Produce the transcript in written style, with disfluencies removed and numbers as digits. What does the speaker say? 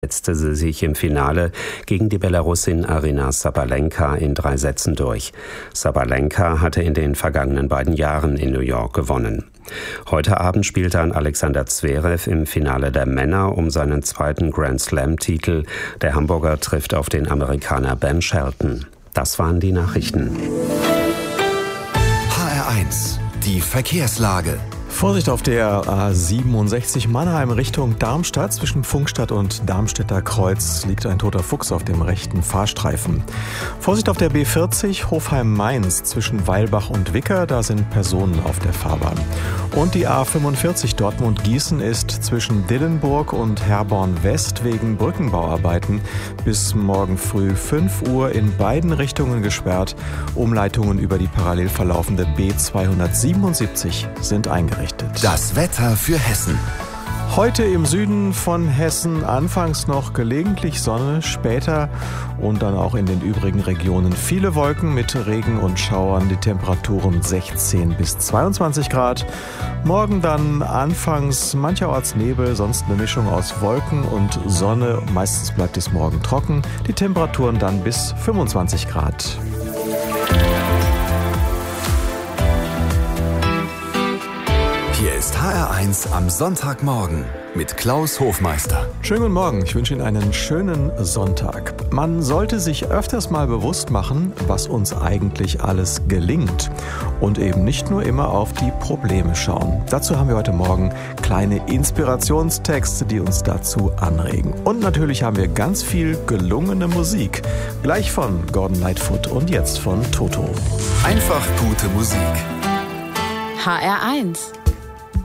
setzte sie sich im Finale gegen die Belarusin Aryna Sabalenka in 3 Sätzen durch. Sabalenka hatte in den vergangenen 2 Jahren in New York gewonnen. Heute Abend spielt dann Alexander Zverev im Finale der Männer um seinen 2. Grand Slam-Titel. Der Hamburger trifft auf den Amerikaner Ben Shelton. Das waren die Nachrichten. HR1, die Verkehrslage. Vorsicht auf der A67 Mannheim Richtung Darmstadt. Zwischen Pfungstadt und Darmstädter Kreuz liegt ein toter Fuchs auf dem rechten Fahrstreifen. Vorsicht auf der B40 Hofheim-Mainz zwischen Weilbach und Wicker. Da sind Personen auf der Fahrbahn. Und die A45 Dortmund-Gießen ist zwischen Dillenburg und Herborn-West wegen Brückenbauarbeiten bis morgen früh 5 Uhr in beiden Richtungen gesperrt. Umleitungen über die parallel verlaufende B277 sind eingerichtet. Das Wetter für Hessen. Heute im Süden von Hessen anfangs noch gelegentlich Sonne, später und dann auch in den übrigen Regionen viele Wolken mit Regen und Schauern, die Temperaturen 16 bis 22 Grad. Morgen dann anfangs mancherorts Nebel, sonst eine Mischung aus Wolken und Sonne. Meistens bleibt es morgen trocken, die Temperaturen dann bis 25 Grad. Hier ist HR1 am Sonntagmorgen mit Klaus Hofmeister. Schönen guten Morgen, ich wünsche Ihnen einen schönen Sonntag. Man sollte sich öfters mal bewusst machen, was uns eigentlich alles gelingt und eben nicht nur immer auf die Probleme schauen. Dazu haben wir heute Morgen kleine Inspirationstexte, die uns dazu anregen. Und natürlich haben wir ganz viel gelungene Musik. Gleich von Gordon Lightfoot und jetzt von Toto. Einfach gute Musik. HR1